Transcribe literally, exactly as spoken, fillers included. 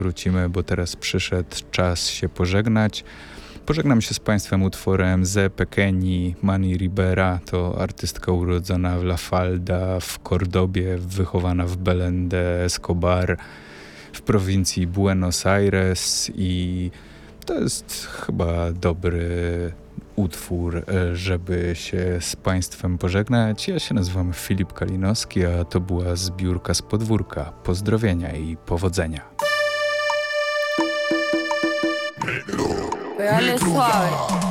Wrócimy, bo teraz przyszedł czas się pożegnać. Pożegnam się z Państwem utworem Ze Pequeni. Manny Ribera to artystka urodzona w La Falda w Kordobie, wychowana w Belén de Escobar w prowincji Buenos Aires i to jest chyba dobry utwór, żeby się z Państwem pożegnać. Ja się nazywam Filip Kalinowski, a to była zbiórka z podwórka. Pozdrowienia i powodzenia. Dale suave.